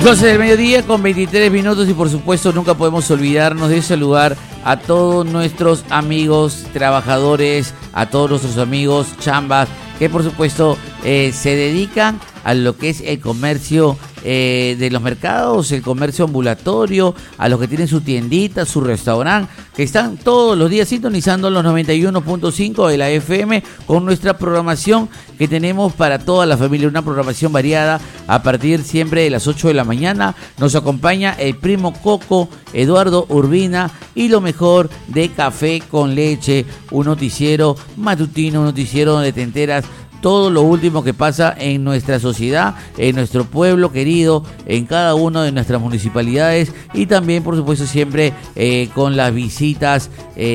12 del mediodía con 23 minutos y por supuesto nunca podemos olvidarnos de saludar a todos nuestros amigos trabajadores, a todos nuestros amigos chambas que por supuesto se dedican a lo que es el comercio de los mercados, el comercio ambulatorio, a los que tienen su tiendita, su restaurante, que están todos los días sintonizando los 91.5 de la FM con nuestra programación que tenemos para toda la familia, una programación variada a partir siempre de las 8 de la mañana. Nos acompaña el primo Coco, Eduardo Urbina y lo mejor de Café con Leche, un noticiero matutino, un noticiero donde te enteras todo lo último que pasa en nuestra sociedad, en nuestro pueblo querido, en cada una de nuestras municipalidades y también, por supuesto, siempre con las visitas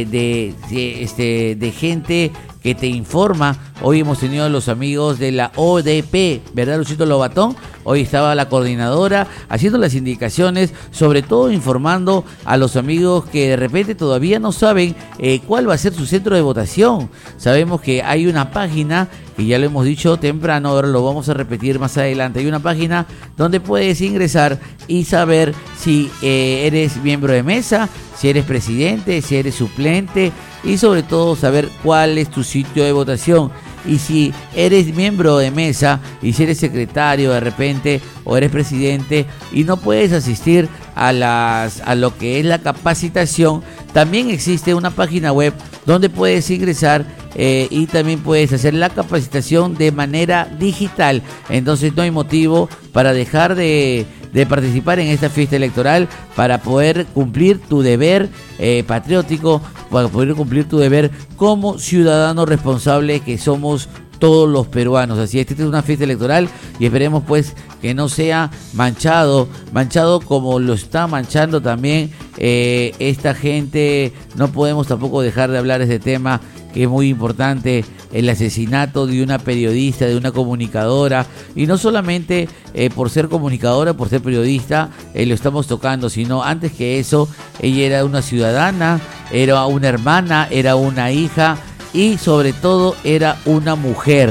de gente que te informa. Hoy hemos tenido a los amigos de la ODP, ¿verdad, Luchito Lobatón? Hoy estaba la coordinadora haciendo las indicaciones, sobre todo informando a los amigos que de repente todavía no saben cuál va a ser su centro de votación. Sabemos que hay una página, que ya lo hemos dicho temprano, ahora lo vamos a repetir más adelante. Hay una página donde puedes ingresar y saber si eres miembro de mesa, si eres presidente, si eres suplente y sobre todo saber cuál es tu sitio de votación. Y si eres miembro de mesa y si eres secretario de repente o eres presidente y no puedes asistir a lo que es la capacitación, también existe una página web donde puedes ingresar y también puedes hacer la capacitación de manera digital. Entonces no hay motivo para dejar de participar en esta fiesta electoral, para poder cumplir tu deber patriótico, para poder cumplir tu deber como ciudadano responsable que somos todos los peruanos. Así es, esta es una fiesta electoral y esperemos pues que no sea manchado como lo está manchando también esta gente. No podemos tampoco dejar de hablar de este tema que es muy importante, el asesinato de una periodista, de una comunicadora, y no solamente por ser comunicadora, por ser periodista, lo estamos tocando, sino antes que eso, ella era una ciudadana, era una hermana, era una hija y sobre todo era una mujer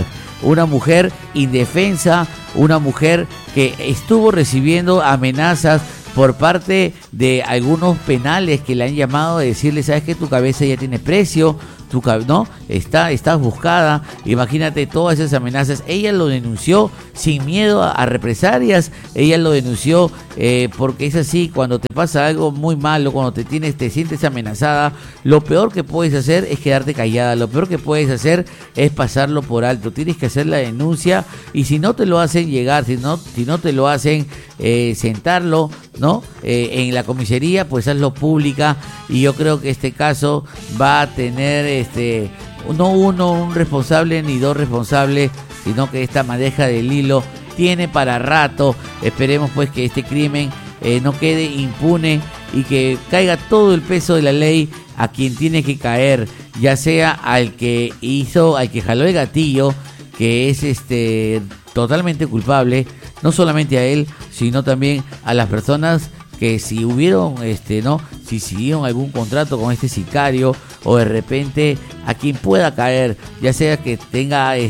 indefensa, una mujer que estuvo recibiendo amenazas por parte de algunos penales que le han llamado a decirle, sabes que tu cabeza ya tiene precio, estás buscada. Imagínate todas esas amenazas. Ella lo denunció sin miedo a represalias. Ella lo denunció porque es así, cuando te pasa algo muy malo, cuando te sientes amenazada, lo peor que puedes hacer es quedarte callada, lo peor que puedes hacer es pasarlo por alto. Tienes que hacer la denuncia y si no te lo hacen llegar, si no te lo hacen sentarlo, ¿no? En la comisaría, pues hazlo pública. Y yo creo que este caso va a tener no un responsable ni dos responsables, sino que esta madeja del hilo tiene para rato. Esperemos pues que este crimen no quede impune y que caiga todo el peso de la ley a quien tiene que caer, ya sea al que jaló el gatillo, que es totalmente culpable, no solamente a él, sino también a las personas que si hubieron, si siguieron algún contrato con este sicario, o de repente a quien pueda caer, ya sea que tenga el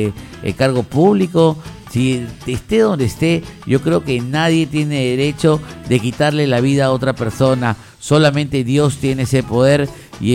cargo público, si esté donde esté, yo creo que nadie tiene derecho de quitarle la vida a otra persona. Solamente Dios tiene ese poder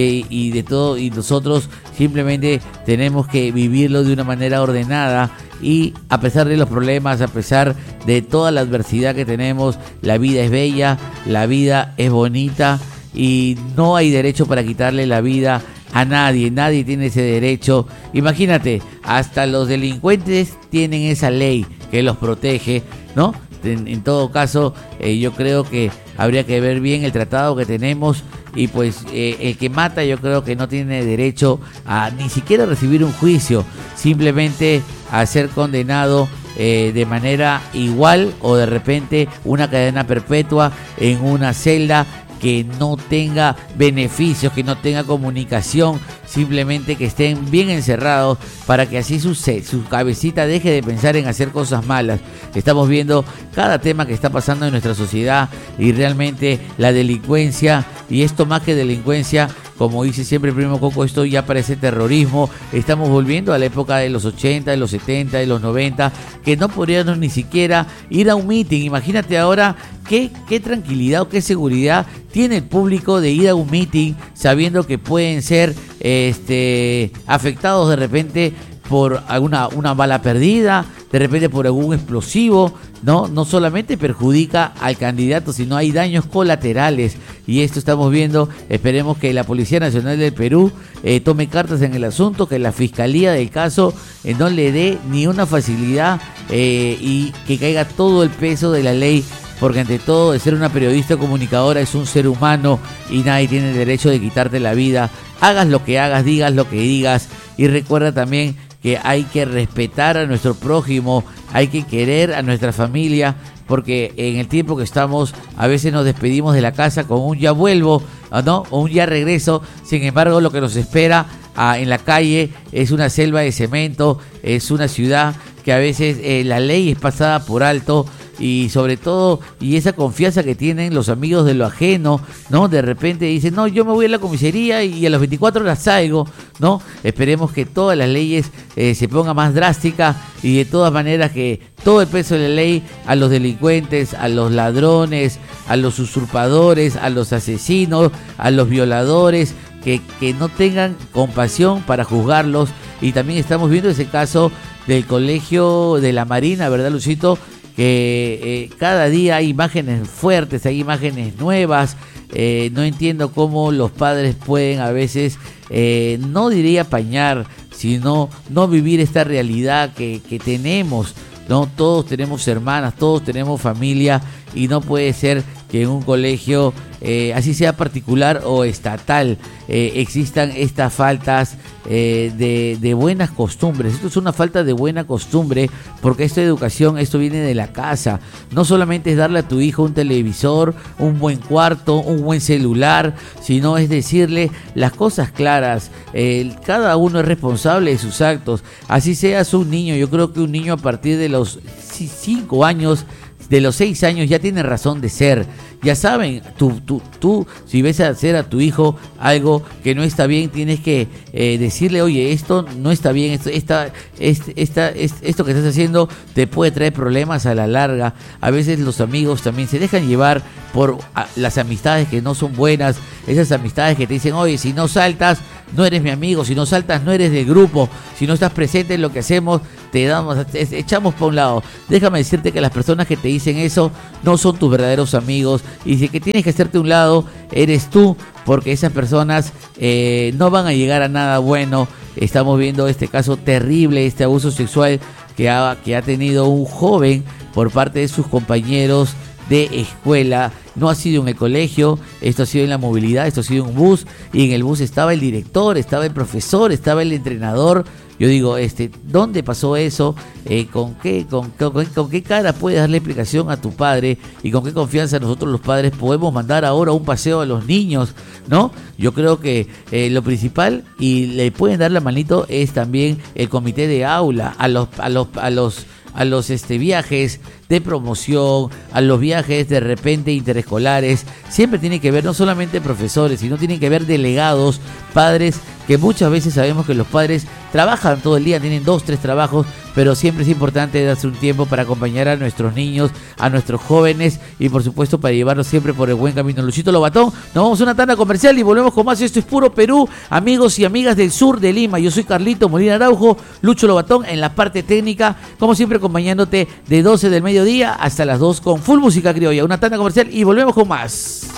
y de todo, y nosotros simplemente tenemos que vivirlo de una manera ordenada. Y a pesar de los problemas, a pesar de toda la adversidad que tenemos, la vida es bella, la vida es bonita y no hay derecho para quitarle la vida a nadie. Nadie tiene ese derecho. Imagínate, hasta los delincuentes tienen esa ley que los protege, ¿no? En todo caso, yo creo que habría que ver bien el tratado que tenemos y pues el que mata yo creo que no tiene derecho a ni siquiera recibir un juicio, simplemente a ser condenado de manera igual o de repente una cadena perpetua en una celda que no tenga beneficios, que no tenga comunicación, simplemente que estén bien encerrados para que así su cabecita deje de pensar en hacer cosas malas. Estamos viendo cada tema que está pasando en nuestra sociedad y realmente la delincuencia, y esto más que delincuencia, como dice siempre el primo Coco, esto ya parece terrorismo. Estamos volviendo a la época de los 80, de los 70, de los 90, que no podríamos ni siquiera ir a un meeting. Imagínate ahora qué tranquilidad o qué seguridad tiene el público de ir a un meeting sabiendo que pueden ser afectados de repente por una bala perdida, de repente por algún explosivo. No solamente perjudica al candidato, sino hay daños colaterales, y esto estamos viendo. Esperemos que la Policía Nacional del Perú tome cartas en el asunto, que la Fiscalía del caso no le dé ni una facilidad y que caiga todo el peso de la ley, porque ante todo, de ser una periodista comunicadora, es un ser humano y nadie tiene el derecho de quitarte la vida. Hagas lo que hagas, digas lo que digas, y recuerda también que hay que respetar a nuestro prójimo, hay que querer a nuestra familia, porque en el tiempo que estamos, a veces nos despedimos de la casa con un ya vuelvo, ¿no? O un ya regreso. Sin embargo, lo que nos espera en la calle es una selva de cemento, es una ciudad que a veces la ley es pasada por alto, y sobre todo, y esa confianza que tienen los amigos de lo ajeno, ¿no? De repente dicen, no, yo me voy a la comisaría y a las 24 horas salgo, ¿no? Esperemos que todas las leyes se pongan más drásticas, y de todas maneras que todo el peso de la ley a los delincuentes, a los ladrones, a los usurpadores, a los asesinos, a los violadores, que no tengan compasión para juzgarlos. Y también estamos viendo ese caso del Colegio de la Marina, ¿verdad, Lucito? Que cada día hay imágenes fuertes, hay imágenes nuevas. No entiendo cómo los padres pueden a veces, no diría apañar, sino no vivir esta realidad que tenemos, ¿no? Todos tenemos hermanas, todos tenemos familia, y no puede ser que en un colegio, así sea particular o estatal, existan estas faltas de buenas costumbres. Esto es una falta de buena costumbre, porque esta educación, esto viene de la casa. No solamente es darle a tu hijo un televisor, un buen cuarto, un buen celular, sino es decirle las cosas claras. Cada uno es responsable de sus actos, así seas un niño. Yo creo que un niño a partir de los 5 años, de los 6 años, ya tiene razón de ser. Ya saben, tú si ves hacer a tu hijo algo que no está bien, tienes que decirle, oye, esto no está bien, esto que estás haciendo te puede traer problemas a la larga. A veces los amigos también se dejan llevar por las amistades que no son buenas, esas amistades que te dicen, oye, si no saltas, no eres mi amigo, si no saltas, no eres del grupo, si no estás presente en lo que hacemos, te echamos para un lado. Déjame decirte que las personas que te dicen eso no son tus verdaderos amigos, y si que tienes que hacerte a un lado, eres tú, porque esas personas no van a llegar a nada bueno. Estamos viendo este caso terrible, este abuso sexual que ha tenido un joven por parte de sus compañeros de escuela. No ha sido en el colegio, esto ha sido en la movilidad, esto ha sido en un bus, y en el bus estaba el director, estaba el profesor, estaba el entrenador. Yo digo, ¿dónde pasó eso? ¿Con qué cara puedes darle explicación a tu padre? ¿Y con qué confianza nosotros los padres podemos mandar ahora un paseo a los niños, ¿no? Yo creo que lo principal, y le pueden dar la manito, es también el comité de aula, a los viajes de promoción, a los viajes de repente interescolares. Siempre tiene que ver no solamente profesores, sino tienen que ver delegados, padres, que muchas veces sabemos que los padres trabajan todo el día, tienen 2, 3 trabajos, pero siempre es importante darse un tiempo para acompañar a nuestros niños, a nuestros jóvenes, y por supuesto para llevarlos siempre por el buen camino. Luchito Lobatón, nos vamos a una tanda comercial y volvemos con más. Esto es Puro Perú, amigos y amigas del sur de Lima. Yo soy Carlito Molina Araujo, Lucho Lobatón en la parte técnica, como siempre acompañándote de 12 del mediodía hasta las 2 con full música criolla. Una tanda comercial y volvemos con más.